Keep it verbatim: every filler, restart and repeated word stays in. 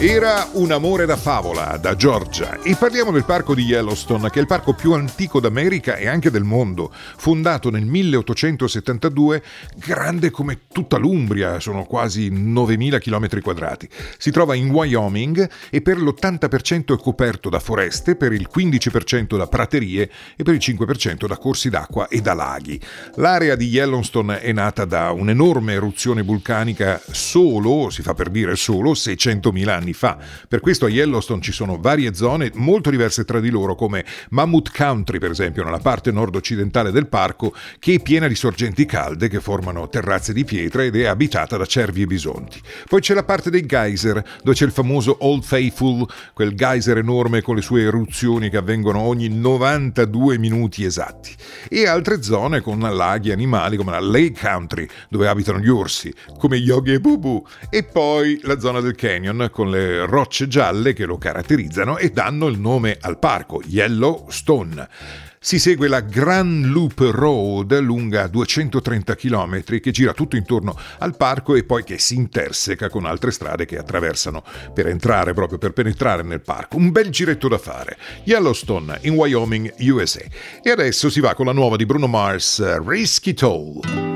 Era un amore da favola da Georgia e parliamo del parco di Yellowstone, che è il parco più antico d'America e anche del mondo, fondato nel milleottocentosettantadue, grande come tutta l'Umbria, sono quasi novemila chilometri quadrati. Si trova in Wyoming e per l'ottanta per cento è coperto da foreste, per il quindici per cento da praterie e per il cinque per cento da corsi d'acqua e da laghi. L'area di Yellowstone è nata da un'enorme eruzione vulcanica solo, si fa per dire solo, seicentomila anni fa. Per questo a Yellowstone ci sono varie zone molto diverse tra di loro, come Mammoth Country per esempio nella parte nord-occidentale del parco, che è piena di sorgenti calde che formano terrazze di pietra ed è abitata da cervi e bisonti. Poi c'è la parte dei geyser, dove c'è il famoso Old Faithful, quel geyser enorme con le sue eruzioni che avvengono ogni novantadue minuti esatti, e altre zone con laghi e animali come la Lake Country, dove abitano gli orsi come Yogi e Bubu, e poi la zona del canyon con le rocce gialle che lo caratterizzano e danno il nome al parco, Yellowstone. Si segue la Grand Loop Road, lunga duecentotrenta chilometri, che gira tutto intorno al parco e poi che si interseca con altre strade che attraversano per entrare, proprio per penetrare nel parco. Un bel giretto da fare. Yellowstone in Wyoming, U S A. E adesso si va con la nuova di Bruno Mars, Risky Toll.